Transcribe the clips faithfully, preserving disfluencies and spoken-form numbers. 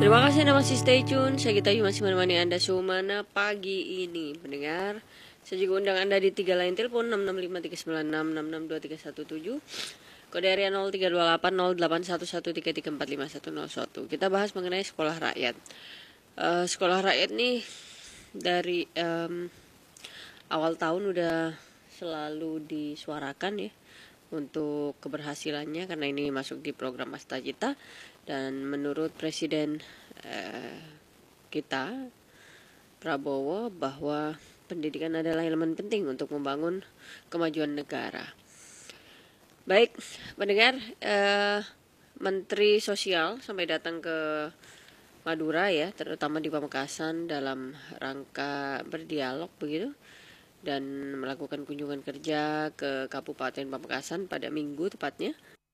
Terima kasih Anda masih stay tune. Saya Gita masih menemani Anda Sumana pagi ini. Pendengar, saya juga undang Anda di tiga lain telepon enam enam lima tiga sembilan enam enam enam dua tiga satu tujuh, kode area nol tiga dua delapan nol delapan satu satu tiga tiga empat lima satu nol satu. Kita bahas mengenai sekolah rakyat. Uh, sekolah rakyat nih dari um, awal tahun udah selalu disuarakan ya untuk keberhasilannya, karena ini masuk di program Asta Cita. Dan menurut Presiden eh, kita Prabowo bahwa pendidikan adalah elemen penting untuk membangun kemajuan negara. Baik, pendengar, eh, Menteri Sosial sampai datang ke Madura ya, terutama di Pamekasan dalam rangka berdialog begitu, dan melakukan kunjungan kerja ke Kabupaten Pamekasan pada Minggu tepatnya,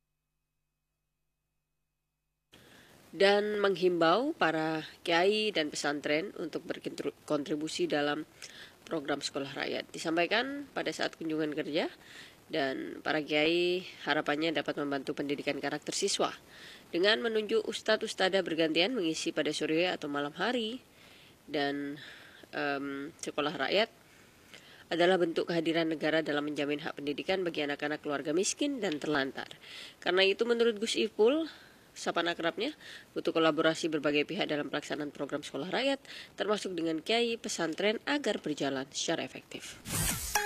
dan menghimbau para kiai dan pesantren untuk berkontribusi dalam program sekolah rakyat. Disampaikan pada saat kunjungan kerja, dan para kiai harapannya dapat membantu pendidikan karakter siswa dengan menunjuk ustadz ustada bergantian mengisi pada sore atau malam hari. Dan um, sekolah rakyat adalah bentuk kehadiran negara dalam menjamin hak pendidikan bagi anak-anak keluarga miskin dan terlantar. Karena itu menurut Gus Ipul, sapaan akrabnya, butuh kolaborasi berbagai pihak dalam pelaksanaan program sekolah rakyat, termasuk dengan kiai pesantren agar berjalan secara efektif.